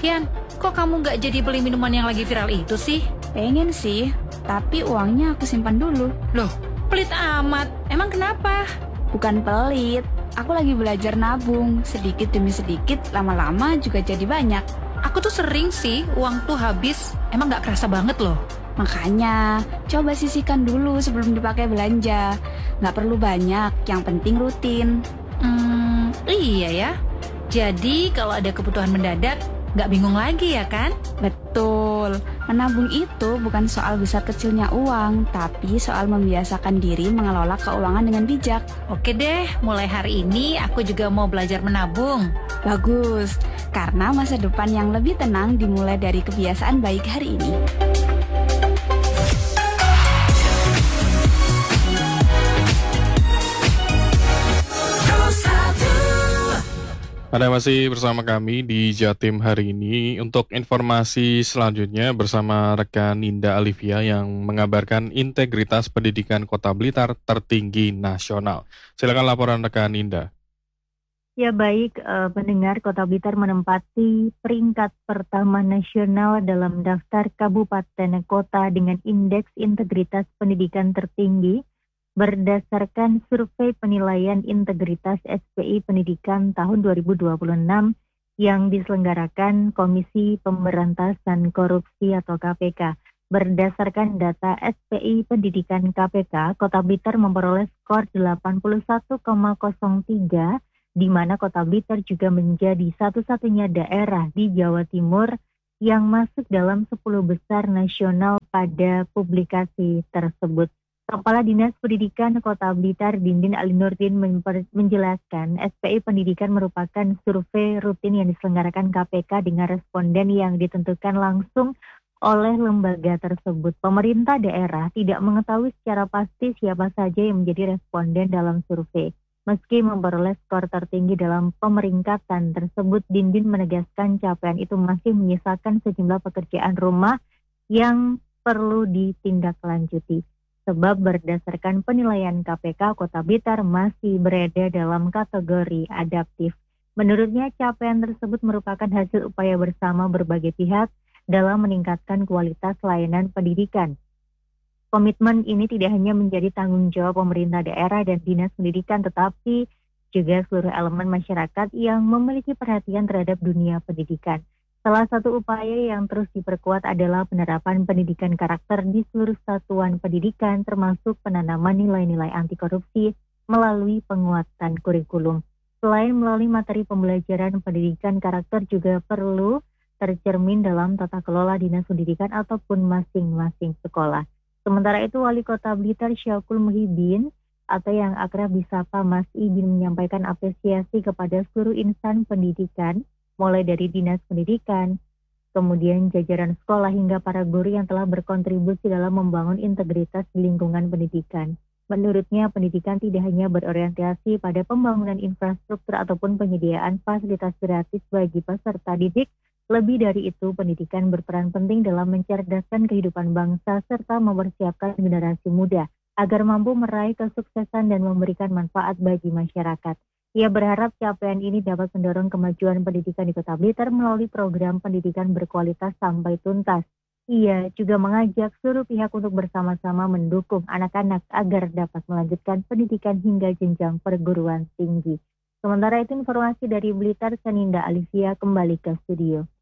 Yan, kok kamu nggak jadi beli minuman yang lagi viral itu sih? Pengen sih, tapi uangnya aku simpan dulu. Loh, pelit amat. Emang kenapa? Bukan pelit, aku lagi belajar nabung. Sedikit demi sedikit, lama-lama juga jadi banyak. Aku tuh sering sih uang tuh habis. Emang nggak kerasa banget loh. Makanya, coba sisihkan dulu sebelum dipakai belanja. Nggak perlu banyak, yang penting rutin. Iya ya. Jadi kalau ada kebutuhan mendadak, nggak bingung lagi ya kan? Betul, menabung itu bukan soal besar kecilnya uang, tapi soal membiasakan diri mengelola keuangan dengan bijak. Oke deh, mulai hari ini aku juga mau belajar menabung. Bagus, karena masa depan yang lebih tenang dimulai dari kebiasaan baik hari ini. Anda masih bersama kami di Jatim hari ini untuk informasi selanjutnya bersama rekan Ninda Alivia yang mengabarkan integritas pendidikan Kota Blitar tertinggi nasional. Silakan laporan rekan Ninda. Ya baik, pendengar, Kota Blitar menempati peringkat pertama nasional dalam daftar kabupaten kota dengan indeks integritas pendidikan tertinggi berdasarkan survei penilaian integritas SPI Pendidikan tahun 2026 yang diselenggarakan Komisi Pemberantasan Korupsi atau KPK. Berdasarkan data SPI Pendidikan KPK, Kota Blitar memperoleh skor 81,03, di mana Kota Blitar juga menjadi satu-satunya daerah di Jawa Timur yang masuk dalam 10 besar nasional pada publikasi tersebut. Kepala Dinas Pendidikan Kota Blitar, Dindin Ali Nurdin, menjelaskan SPI Pendidikan merupakan survei rutin yang diselenggarakan KPK dengan responden yang ditentukan langsung oleh lembaga tersebut. Pemerintah daerah tidak mengetahui secara pasti siapa saja yang menjadi responden dalam survei. Meski memperoleh skor tertinggi dalam pemeringkatan tersebut, Dindin menegaskan capaian itu masih menyisakan sejumlah pekerjaan rumah yang perlu ditindaklanjuti. Sebab berdasarkan penilaian KPK, Kota Blitar masih berada dalam kategori adaptif. Menurutnya, capaian tersebut merupakan hasil upaya bersama berbagai pihak dalam meningkatkan kualitas layanan pendidikan. Komitmen ini tidak hanya menjadi tanggung jawab pemerintah daerah dan dinas pendidikan, tetapi juga seluruh elemen masyarakat yang memiliki perhatian terhadap dunia pendidikan. Salah satu upaya yang terus diperkuat adalah penerapan pendidikan karakter di seluruh satuan pendidikan, termasuk penanaman nilai-nilai anti korupsi melalui penguatan kurikulum. Selain melalui materi pembelajaran, pendidikan karakter juga perlu tercermin dalam tata kelola dinas pendidikan ataupun masing-masing sekolah. Sementara itu, Wali Kota Blitar Syakul Muhyiddin atau yang akrab disapa Mas Ibin menyampaikan apresiasi kepada seluruh insan pendidikan, mulai dari dinas pendidikan, kemudian jajaran sekolah hingga para guru yang telah berkontribusi dalam membangun integritas di lingkungan pendidikan. Menurutnya, pendidikan tidak hanya berorientasi pada pembangunan infrastruktur ataupun penyediaan fasilitas gratis bagi peserta didik. Lebih dari itu, pendidikan berperan penting dalam mencerdaskan kehidupan bangsa serta mempersiapkan generasi muda agar mampu meraih kesuksesan dan memberikan manfaat bagi masyarakat. Ia berharap capaian ini dapat mendorong kemajuan pendidikan di Kota Blitar melalui program pendidikan berkualitas sampai tuntas. Ia juga mengajak seluruh pihak untuk bersama-sama mendukung anak-anak agar dapat melanjutkan pendidikan hingga jenjang perguruan tinggi. Sementara itu, informasi dari Blitar, Ninda Alivia kembali ke studio.